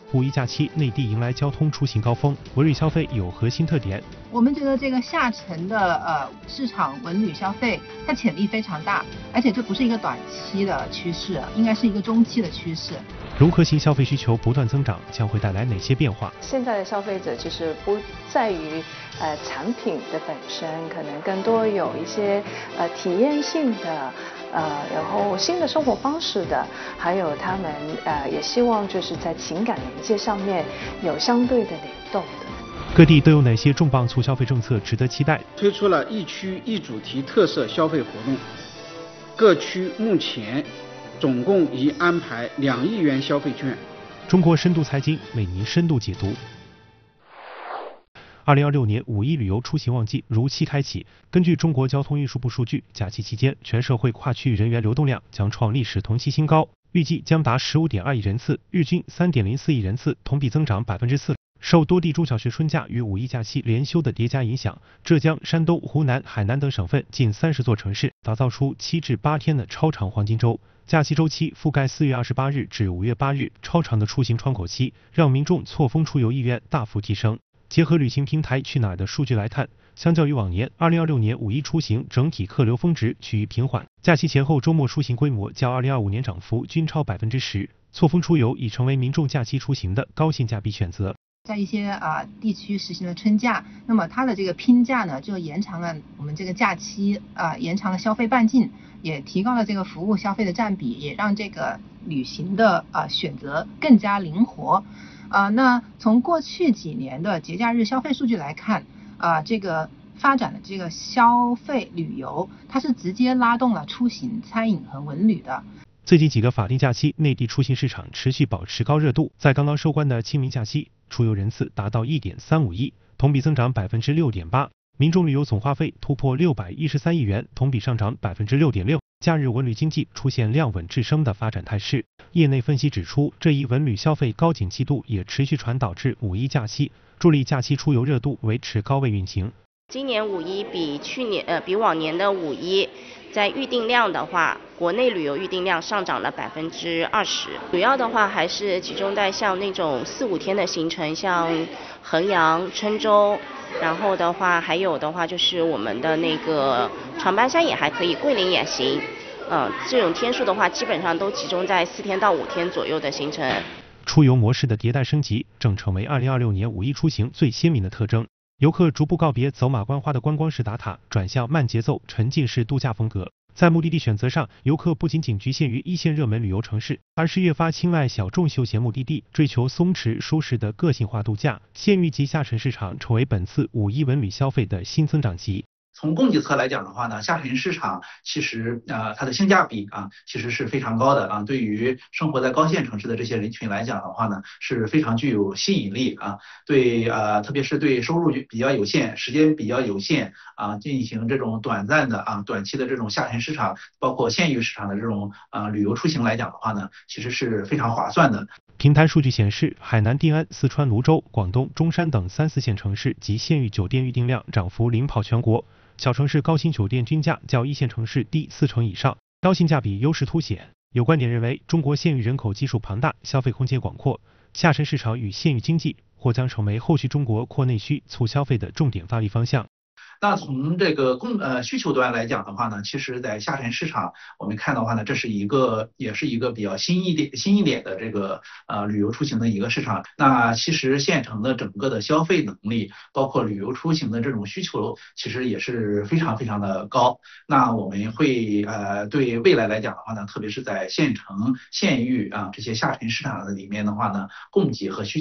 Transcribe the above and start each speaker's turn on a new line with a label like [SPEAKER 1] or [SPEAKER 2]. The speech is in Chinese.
[SPEAKER 1] 五一假期内地迎来交通出行高峰，文旅消费有核心特点。
[SPEAKER 2] 我们觉得这个下沉的市场文旅消费，它潜力非常大，而且这不是一个短期的趋势，应该是一个中期的趋势。
[SPEAKER 1] 融合型消费需求不断增长，将会带来哪些变化？
[SPEAKER 3] 现在的消费者其实不在于产品的本身，可能更多有一些体验性的。然后新的生活方式的，还有他们也希望就是在情感连接上面有相对的联动的。
[SPEAKER 1] 各地都有哪些重磅促消费政策值得期待？
[SPEAKER 4] 推出了一区一主题特色消费活动，各区目前总共已安排2亿元消费券。
[SPEAKER 1] 中国深度财经为您深度解读。2026年五一旅游出行旺季如期开启。根据中国交通运输部数据，假期期间全社会跨区域人员流动量将创历史同期新高，预计将达15.2亿人次，日均3.04亿人次，同比增长4%。受多地中小学春假与五一假期连休的叠加影响，浙江、山东、湖南、海南等省份近30座城市打造出7至8天的超长黄金周。假期周期覆盖4月28日至5月8日，超长的出行窗口期让民众错峰出游意愿大幅提升。结合旅行平台去哪儿的数据来看，相较于往年，2026年五一出行整体客流峰值趋于平缓，假期前后周末出行规模较2025年涨幅均超10%，错峰出游已成为民众假期出行的高性价比选择。
[SPEAKER 2] 在一些地区实行了春假，那么它的这个拼假呢，就延长了我们这个假期延长了消费半径，也提高了这个服务消费的占比，也让这个旅行的选择更加灵活。那从过去几年的节假日消费数据来看，这个发展的这个消费旅游，它是直接拉动了出行、餐饮和文旅的。
[SPEAKER 1] 最近几个法定假期，内地出行市场持续保持高热度。在刚刚收官的清明假期，出游人次达到1.35亿，同比增长6.8%，民众旅游总花费突破613亿元，同比上涨6.6%。假日文旅经济出现量稳致升的发展态势。业内分析指出，这一文旅消费高景气度也持续传导至五一假期，助力假期出游热度维持高位运行。
[SPEAKER 5] 今年五一比往年的五一，在预订量的话，国内旅游预订量上涨了20%，主要的话还是集中在像那种4、5天的行程，像衡阳、郴州，然后的话还有的话就是我们的那个长白山也还可以，桂林也行。这种天数的话，基本上都集中在4天到5天左右的行程。
[SPEAKER 1] 出游模式的迭代升级，正成为2026年五一出行最鲜明的特征。游客逐步告别走马观花的观光式打卡，转向慢节奏、沉浸式度假风格。在目的地选择上，游客不仅仅局限于一线热门旅游城市，而是越发青睐小众休闲目的地，追求松弛舒适的个性化度假。县域及下沉市场成为本次五一文旅消费的新增长极。
[SPEAKER 6] 从供给侧来讲的话呢，下沉市场其实它的性价比其实是非常高的对于生活在高线城市的这些人群来讲的话呢，是非常具有吸引力对特别是对收入比较有限、时间比较有限进行这种短暂的短期的这种下沉市场，包括县域市场的这种旅游出行来讲的话呢，其实是非常划算的。
[SPEAKER 1] 平台数据显示，海南定安、四川泸州、广东中山等3、4线城市及县域酒店预订量涨幅领跑全国。小城市高新酒店均价较一线城市低4成以上，高性价比优势凸显。有观点认为，中国县域人口基数庞大，消费空间广阔，下沉市场与县域经济或将成为后续中国扩内需、促消费的重点发力方向。
[SPEAKER 6] 那从这个需求端来讲的话呢，其实在下沉市场我们看的话呢，这是也是一个比较新一点的这个旅游出行的一个市场。那其实县城的整个的消费能力，包括旅游出行的这种需求，其实也是非常非常的高。那我们会对未来来讲的话呢，特别是在县城、县域这些下沉市场的里面的话呢，供给和需求